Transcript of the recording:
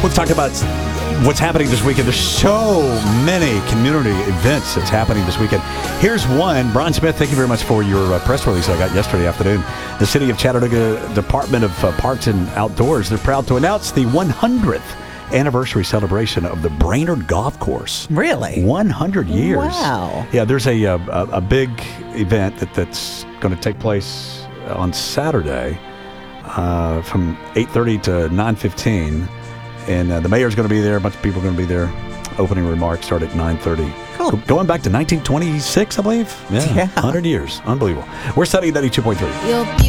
Let's talk about what's happening this weekend. There's so many community events that's happening this weekend. Here's one. Brian Smith, thank you very much for your press release I got yesterday afternoon. The City of Chattanooga Department of Parks and Outdoors, they're proud to announce the 100th anniversary celebration of the Brainerd Golf Course. Really? 100 years. Wow. Yeah, there's a big event that's going to take place on Saturday from 8:30 to 9:15. And the mayor's going to be there. A bunch of people are going to be there. Opening remarks start at 9:30. Cool. Going back to 1926, I believe. Yeah. 100 years. Unbelievable. We're studying 92.3.